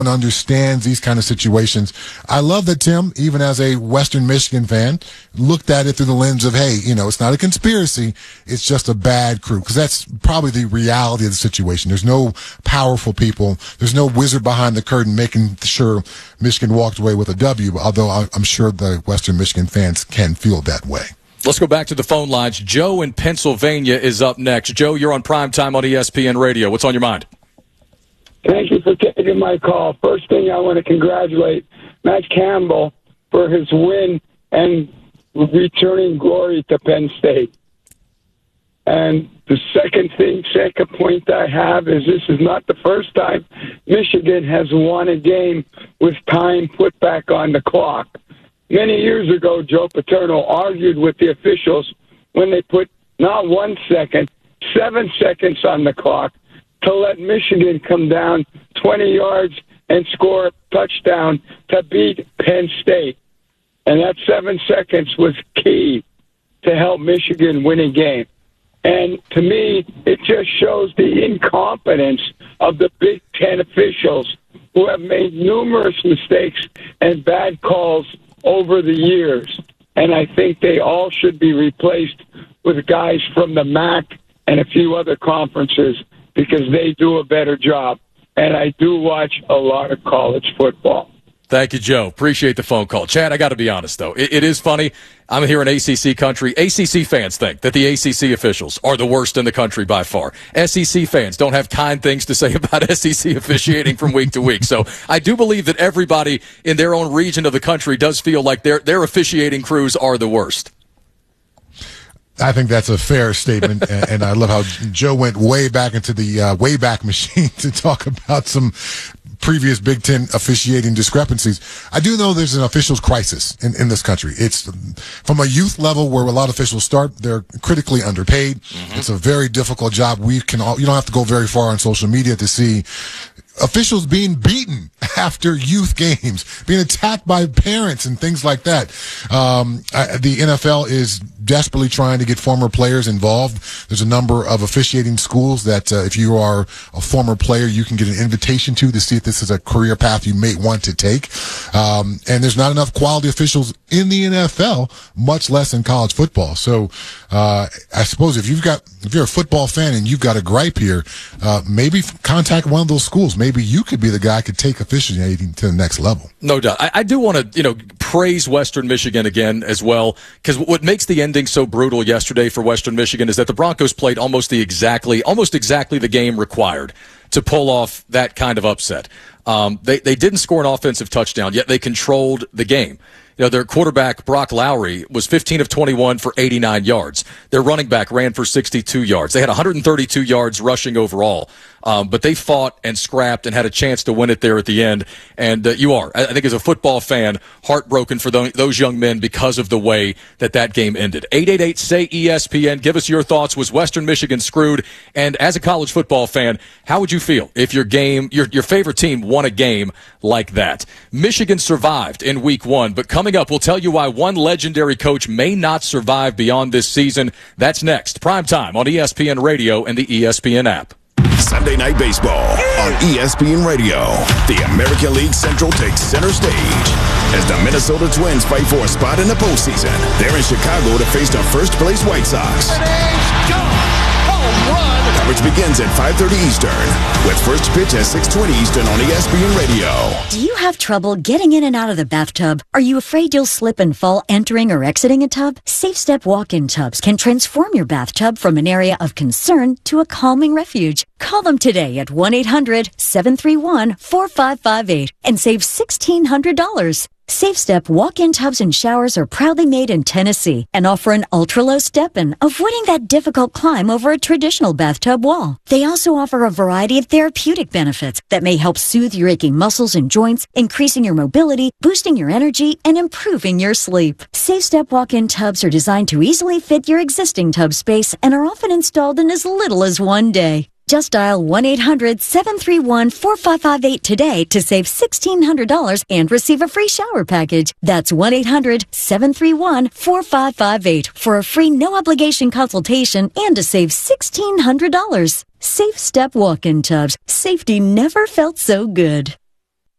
understands these kind of situations. I love that Tim, even as a Western Michigan fan, looked at it through the lens of, hey, it's not a conspiracy. It's just a bad crew. Because that's probably the reality of the situation. There's no powerful people. There's no wizard behind the curtain making sure Michigan walked away with a W, although I'm sure the Western Michigan fans can feel that way. Let's go back to the phone lines. Joe in Pennsylvania is up next. Joe, you're on Primetime on ESPN Radio. What's on your mind? Thank you for taking my call. First thing, I want to congratulate Matt Campbell for his win and returning glory to Penn State. And the second point I have is this is not the first time Michigan has won a game with time put back on the clock. Many years ago, Joe Paterno argued with the officials when they put not 1 second, 7 seconds on the clock to let Michigan come down 20 yards and score a touchdown to beat Penn State. And that 7 seconds was key to help Michigan win a game. And to me, it just shows the incompetence of the Big Ten officials who have made numerous mistakes and bad calls over the years. And I think they all should be replaced with guys from the MAC and a few other conferences because they do a better job. And I do watch a lot of college football. Thank you, Joe. Appreciate the phone call. Chad, I got to be honest, though. It is funny. I'm here in ACC country. ACC fans think that the ACC officials are the worst in the country by far. SEC fans don't have kind things to say about SEC officiating from week to week. So I do believe that everybody in their own region of the country does feel like their officiating crews are the worst. I think that's a fair statement, and I love how Joe went way back into the Wayback Machine to talk about some previous Big Ten officiating discrepancies. I do know there's an officials crisis in this country. It's from a youth level where a lot of officials start. They're critically underpaid. Mm-hmm. It's a very difficult job. You don't have to go very far on social media to see officials being beaten after youth games, being attacked by parents and things like that. The NFL is desperately trying to get former players involved. There's a number of officiating schools that if you are a former player, you can get an invitation to see if this is a career path you may want to take. And there's not enough quality officials in the NFL, much less in college football. So I suppose if you're a football fan and you've got a gripe here, maybe contact one of those schools. Maybe you could be the guy who could take officiating to the next level. No doubt. I do want to, praise Western Michigan again as well, because what makes the ending so brutal yesterday for Western Michigan is that the Broncos played almost exactly the game required to pull off that kind of upset. They didn't score an offensive touchdown, yet they controlled the game. Their quarterback, Brock Lowry, was 15 of 21 for 89 yards. Their running back ran for 62 yards. They had 132 yards rushing overall. But they fought and scrapped and had a chance to win it there at the end. And you are, I think as a football fan, heartbroken for those young men because of the way that game ended. 888-SAY-ESPN. Give us your thoughts. Was Western Michigan screwed? And as a college football fan, how would you feel if your favorite team won a game like that? Michigan survived in week 1, but coming up, we'll tell you why one legendary coach may not survive beyond this season. That's next. Primetime on ESPN Radio and the ESPN app. Sunday Night Baseball on ESPN Radio. The American League Central takes center stage as the Minnesota Twins fight for a spot in the postseason. They're in Chicago to face the first-place White Sox. Home run! Coverage begins at 5:30 Eastern with first pitch at 6:20 Eastern on ESPN Radio. Do you have trouble getting in and out of the bathtub? Are you afraid you'll slip and fall entering or exiting a tub? Safe Step walk-in tubs can transform your bathtub from an area of concern to a calming refuge. Call them today at 1-800-731-4558 and save $1,600. Safe Step walk-in tubs and showers are proudly made in Tennessee and offer an ultra-low step-in, avoiding that difficult climb over a traditional bathtub wall. They also offer a variety of therapeutic benefits that may help soothe your aching muscles and joints, increasing your mobility, boosting your energy, and improving your sleep. Safe Step walk-in tubs are designed to easily fit your existing tub space and are often installed in as little as 1 day. Just dial 1-800-731-4558 today to save $1,600 and receive a free shower package. That's 1-800-731-4558 for a free no-obligation consultation and to save $1,600. Safe Step walk-in tubs. Safety never felt so good.